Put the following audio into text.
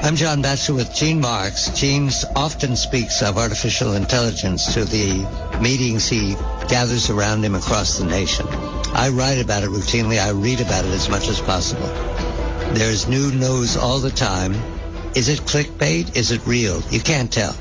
I'm John Batchelor with Gene Marks. Gene often speaks of artificial intelligence to the meetings he gathers around him across the nation. I write about it routinely. I read about it as much as possible. There's new news all the time. Is it clickbait? Is it real? You can't tell.